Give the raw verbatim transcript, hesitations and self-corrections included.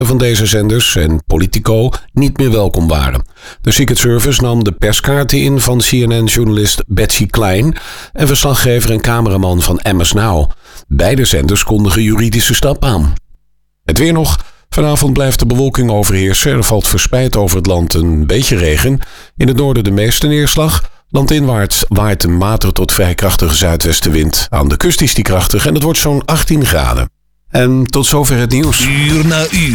van deze zenders en Politico niet meer welkom waren. De Secret Service nam de perskaarten in van C N N-journalist Betsy Klein en verslaggever en cameraman van M S Now. Beide zenders kondigen juridische stap aan. Het weer nog. Vanavond blijft de bewolking overheersen. Er valt verspreid over het land een beetje regen. In het noorden de meeste neerslag. Landinwaarts waait een matige tot vrij krachtige zuidwestenwind. Aan de kust is die krachtig en het wordt zo'n achttien graden. En tot zover het nieuws. Uur na uur.